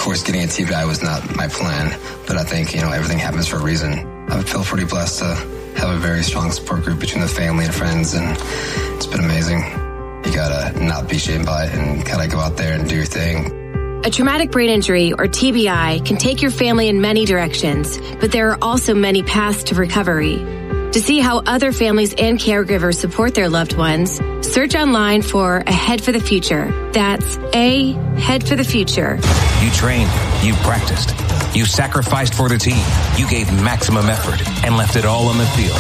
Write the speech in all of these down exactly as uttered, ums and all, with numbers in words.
course, getting a T B I was not my plan, but I think, you know, everything happens for a reason. I feel pretty blessed to have a very strong support group between the family and friends, and it's been amazing. You gotta not be shamed by it and gotta go out there and do your thing. A traumatic brain injury, or T B I, can take your family in many directions, but there are also many paths to recovery. To see how other families and caregivers support their loved ones, search online for A Head for the Future. That's A Head for the Future. You trained, you practiced, you sacrificed for the team, you gave maximum effort and left it all on the field.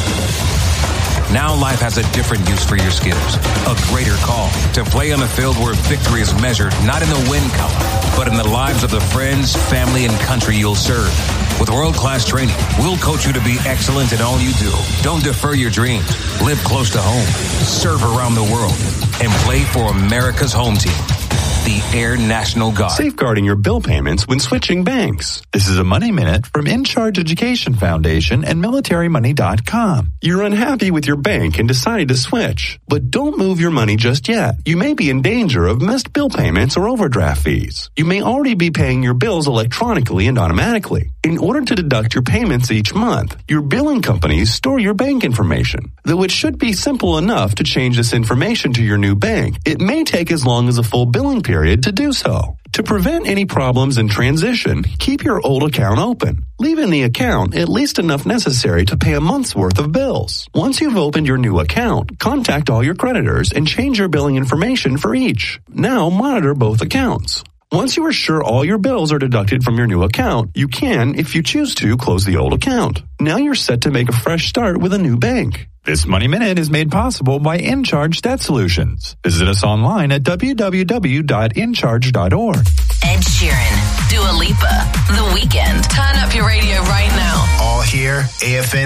Now life has a different use for your skills, a greater call to play on a field where victory is measured not in the win column, but in the lives of the friends, family, and country you'll serve. With world-class training, we'll coach you to be excellent in all you do. Don't defer your dreams. Live close to home. Serve around the world. And play for America's home team, the Air National Guard. Safeguarding your bill payments when switching banks. This is a Money Minute from In Charge Education Foundation and military money dot com. You're unhappy with your bank and decided to switch, but don't move your money just yet. You may be in danger of missed bill payments or overdraft fees. You may already be paying your bills electronically and automatically. In order to deduct your payments each month, your billing companies store your bank information. Though it should be simple enough to change this information to your new bank, it may take as long as a full billing period to do so. To prevent any problems in transition, keep your old account open. Leave in the account at least enough necessary to pay a month's worth of bills. Once you've opened your new account, contact all your creditors and change your billing information for each. Now monitor both accounts. Once you are sure all your bills are deducted from your new account, you can, if you choose to, close the old account. Now you're set to make a fresh start with a new bank. This Money Minute is made possible by In Charge Debt Solutions. Visit us online at w w w dot in charge dot org. Ed Sheeran, Dua Lipa, The Weeknd. Turn up your radio right now. All here, A F N.